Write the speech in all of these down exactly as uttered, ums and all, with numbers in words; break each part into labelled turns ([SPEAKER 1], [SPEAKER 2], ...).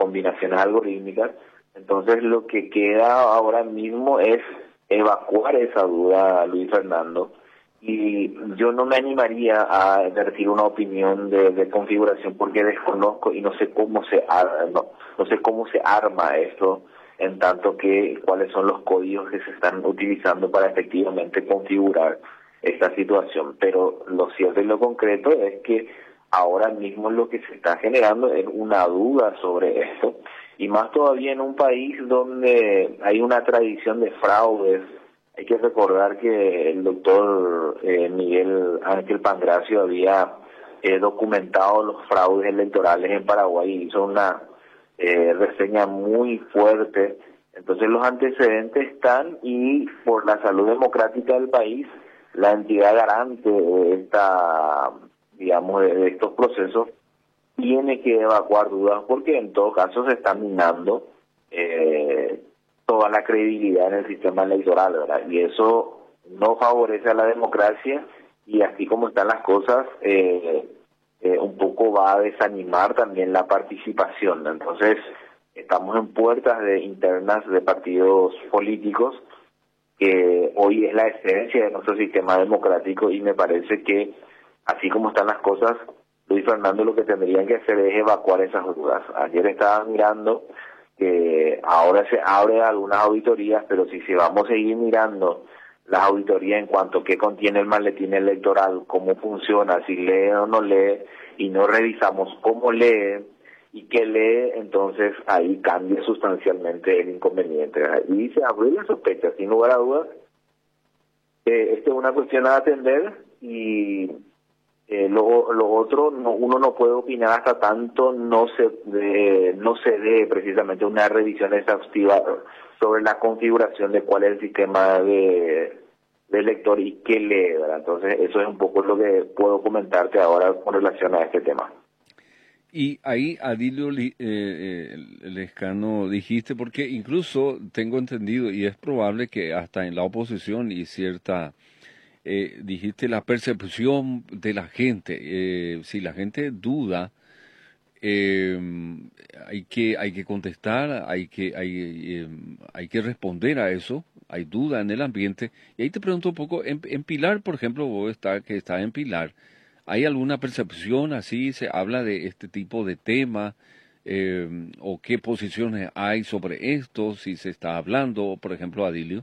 [SPEAKER 1] combinaciones algorítmicas. Entonces lo que queda ahora mismo es evacuar esa duda, Luis Fernando, y yo no me animaría a vertir una opinión de, de configuración porque desconozco y no sé cómo se ar- no, no sé cómo se arma esto, en tanto que cuáles son los códigos que se están utilizando para efectivamente configurar esta situación. Pero lo cierto y lo concreto es que ahora mismo lo que se está generando es una duda sobre esto, y más todavía en un país donde hay una tradición de fraudes. Hay que recordar que el doctor eh, Miguel Ángel Pangracio había eh, documentado los fraudes electorales en Paraguay y hizo una eh, reseña muy fuerte. Entonces los antecedentes están, y por la salud democrática del país, la entidad garante de esta, digamos, de, de estos procesos tiene que evacuar dudas, porque en todo caso se está minando eh, toda la credibilidad en el sistema electoral, ¿verdad? Y eso no favorece a la democracia, y así como están las cosas, eh, eh, un poco va a desanimar también la participación. Entonces, estamos en puertas de internas de partidos políticos, que hoy es la esencia de nuestro sistema democrático, y me parece que, así como están las cosas, Luis Fernando, lo que tendrían que hacer es evacuar esas dudas. Ayer estaba mirando que ahora se abren algunas auditorías, pero si, si vamos a seguir mirando las auditorías en cuanto a qué contiene el maletín electoral, cómo funciona, si lee o no lee, y no revisamos cómo lee y qué lee, entonces ahí cambia sustancialmente el inconveniente. Y se abre la sospecha, sin lugar a dudas. Eh, esta es una cuestión a atender, y Eh, lo, lo otro, no, uno no puede opinar hasta tanto no se de, no se dé precisamente una revisión exhaustiva sobre la configuración de cuál es el sistema de, de lector y qué lee, ¿verdad? Entonces eso es un poco lo que puedo comentarte ahora con relación a este tema.
[SPEAKER 2] Y ahí, Adilio eh, eh, Lescano, dijiste, porque incluso tengo entendido, y es probable que hasta en la oposición y cierta... Eh, dijiste la percepción de la gente. Eh, si la gente duda, eh, hay que hay que contestar, hay que hay eh, hay que responder a eso. Hay duda en el ambiente. Y ahí te pregunto un poco, en, en Pilar, por ejemplo, vos está, que estás en Pilar, ¿hay alguna percepción así? ¿Se habla de este tipo de tema? Eh, ¿O qué posiciones hay sobre esto? Si se está hablando, por ejemplo, Adilio.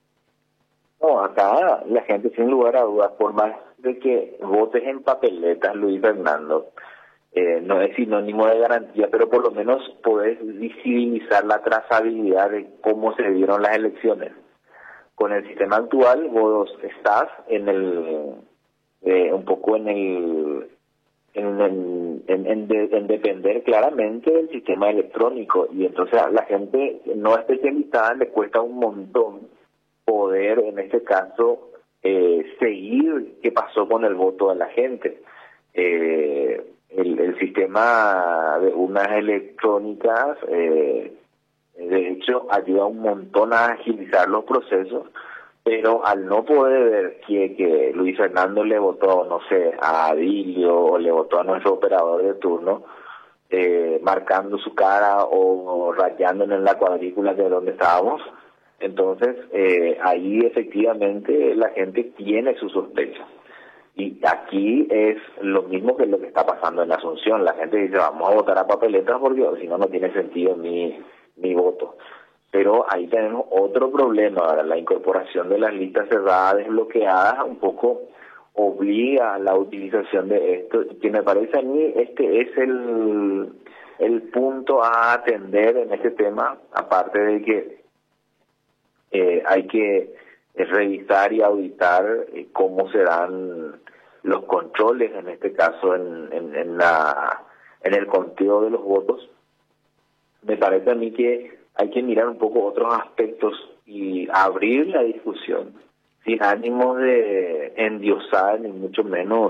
[SPEAKER 1] No, acá la gente, sin lugar a dudas, por más de que votes en papeletas, Luis Fernando, eh, no es sinónimo de garantía, pero por lo menos podés visibilizar la trazabilidad de cómo se dieron las elecciones. Con el sistema actual, vos estás en el, eh, un poco en el, en, en, en, en, de, en depender claramente del sistema electrónico, y entonces a la gente no especializada le cuesta un montón poder, en este caso, eh, seguir qué pasó con el voto de la gente. Eh, el, el sistema de urnas electrónicas, eh, de hecho, ayuda un montón a agilizar los procesos, pero al no poder ver que, que Luis Fernando le votó, no sé, a Adilio, o le votó a nuestro operador de turno, eh, marcando su cara o rayándonos en la cuadrícula de donde estábamos, entonces eh, ahí efectivamente la gente tiene su sospecha. Y aquí es lo mismo que lo que está pasando en Asunción. La gente dice, vamos a votar a papeletas porque si no, no tiene sentido mi, mi voto. Pero ahí tenemos otro problema. Ahora, la incorporación de las listas cerradas desbloqueadas un poco obliga a la utilización de esto, que me parece a mí este es el, el punto a atender en este tema, aparte de que Eh, hay que eh, revisar y auditar eh, cómo se dan los controles, en este caso en, en, en la en el conteo de los votos. Me parece a mí que hay que mirar un poco otros aspectos y abrir la discusión sin ánimo de endiosar ni mucho menos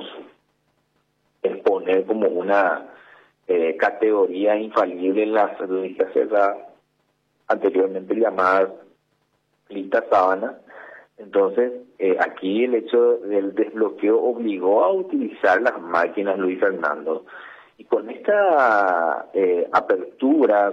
[SPEAKER 1] exponer como una eh, categoría infalible en las listas cerradas, anteriormente llamadas lista sábana. Entonces, eh, aquí el hecho del desbloqueo obligó a utilizar las máquinas, Luis Fernando, y con esta eh, apertura